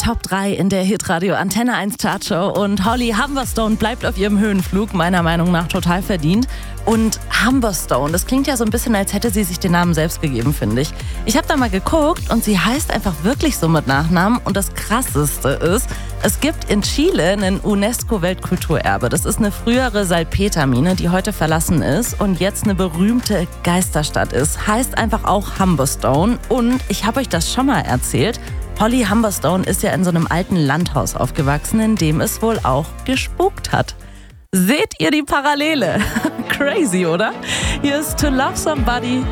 Top 3 in der Hitradio Antenne 1 Chartshow und Holly Humberstone bleibt auf ihrem Höhenflug, meiner Meinung nach total verdient. Und Humberstone, das klingt ja so ein bisschen, als hätte sie sich den Namen selbst gegeben, finde ich. Ich habe da mal geguckt und sie heißt einfach wirklich so mit Nachnamen. Und das Krasseste ist, es gibt in Chile ein UNESCO-Weltkulturerbe. Das ist eine frühere Salpetermine, die heute verlassen ist und jetzt eine berühmte Geisterstadt ist. Heißt einfach auch Humberstone. Und ich habe euch das schon mal erzählt. Holly Humberstone ist ja in so einem alten Landhaus aufgewachsen, in dem es wohl auch gespukt hat. Seht ihr die Parallele? Crazy, oder? Hier ist To Love Somebody